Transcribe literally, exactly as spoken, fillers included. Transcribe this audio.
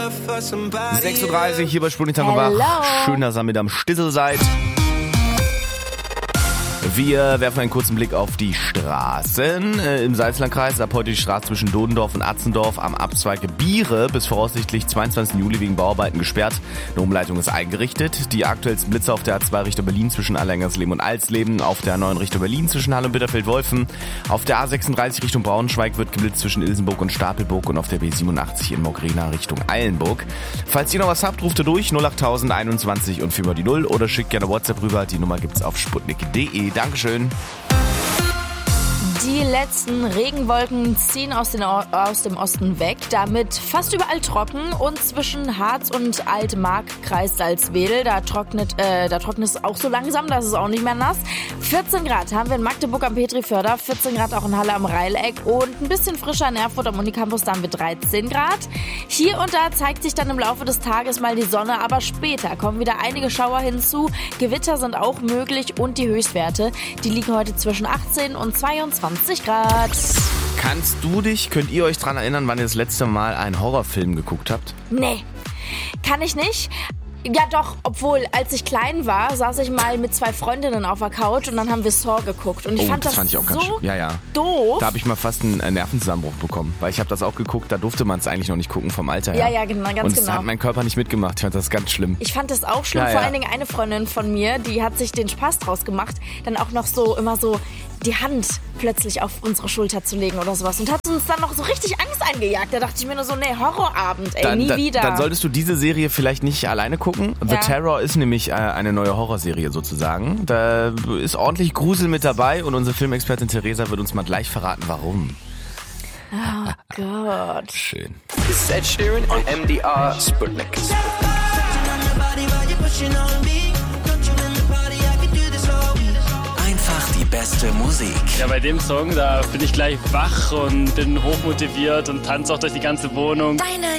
sechs Uhr dreißig hier bei Sputnik Wach. Schön, dass ihr mit am Stissel seid. Wir werfen einen kurzen Blick auf die Straßen. Äh, Im Salzlandkreis ist ab heute die Straße zwischen Dodendorf und Atzendorf am Abzweig Biere bis voraussichtlich zweiundzwanzigsten Juli wegen Bauarbeiten gesperrt. Eine Umleitung ist eingerichtet. Die aktuellsten Blitze auf der A zwei Richtung Berlin zwischen Allerlängersleben und Alsleben, auf der A neun Richtung Berlin zwischen Halle und Bitterfeld-Wolfen, auf der A sechsunddreißig Richtung Braunschweig wird geblitzt zwischen Ilsenburg und Stapelburg und auf der B siebenundachtzig in Mogrena Richtung Eilenburg. Falls ihr noch was habt, ruft ihr durch null achttausend einundzwanzig und viermal die null oder schickt gerne WhatsApp rüber. Die Nummer gibt's auf sputnik punkt de. Dankeschön. Die letzten Regenwolken ziehen aus, den, aus dem Osten weg, damit fast überall trocken und zwischen Harz und Altmark-Kreis Salzwedel, da trocknet, äh, da trocknet es auch so langsam, das ist auch nicht mehr nass. vierzehn Grad haben wir in Magdeburg am Petriförder, vierzehn Grad auch in Halle am Reileck und ein bisschen frischer in Erfurt am Unicampus, da haben wir dreizehn Grad. Hier und da zeigt sich dann im Laufe des Tages mal die Sonne, aber später kommen wieder einige Schauer hinzu. Gewitter sind auch möglich und die Höchstwerte, die liegen heute zwischen achtzehn und zweiundzwanzig Grad. Kannst du dich, könnt ihr euch dran erinnern, wann ihr das letzte Mal einen Horrorfilm geguckt habt? Nee, kann ich nicht. Ja doch, obwohl, als ich klein war, saß ich mal mit zwei Freundinnen auf der Couch und dann haben wir Saw geguckt. Und ich oh, fand das das, fand ich auch so ganz schön. Ja, ja. doof. Da habe ich mal fast einen Nervenzusammenbruch bekommen, weil ich habe das auch geguckt, da durfte man es eigentlich noch nicht gucken vom Alter her. Ja, ja, genau, ganz und genau. Und hat mein Körper nicht mitgemacht, ich fand das ganz schlimm. Ich fand das auch schlimm, ja, vor ja. allen Dingen eine Freundin von mir, die hat sich den Spaß draus gemacht, dann auch noch so immer so die Hand plötzlich auf unsere Schulter zu legen oder sowas und hat uns dann noch so richtig Angst eingejagt. Da dachte ich mir nur so, nee, Horrorabend, ey, dann, nie dann, wieder. Dann solltest du diese Serie vielleicht nicht alleine gucken. The ja. Terror ist nämlich äh, eine neue Horrorserie sozusagen. Da ist ordentlich Grusel mit dabei und unsere Filmexpertin Theresa wird uns mal gleich verraten, warum. Oh Gott. Schön. This is Ed Sheeran on M D R Sputnik. Einfach die beste Musik. Ja, bei dem Song, da bin ich gleich wach und bin hochmotiviert und tanze auch durch die ganze Wohnung. Deine